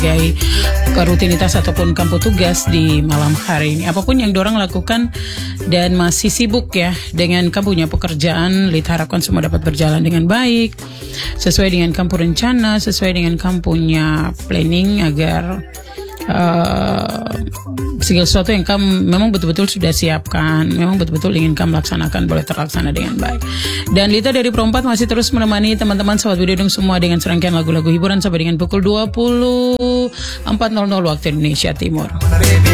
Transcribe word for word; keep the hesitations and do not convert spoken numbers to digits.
sebagai rutinitas ataupun kampu tugas di malam hari ini. Apapun yang dorang lakukan dan masih sibuk ya dengan kampunya pekerjaan, Lita harapkan semua dapat berjalan dengan baik, sesuai dengan kampu rencana, sesuai dengan kampunya planning agar Uh, segala sesuatu yang kamu memang betul-betul sudah siapkan, memang betul-betul ingin kamu laksanakan boleh terlaksana dengan baik. Dan Lita dari Pro empat masih terus menemani teman-teman sahabat Widodong semua dengan serangkaian lagu-lagu hiburan sampai dengan pukul dua puluh empat waktu Indonesia Timur.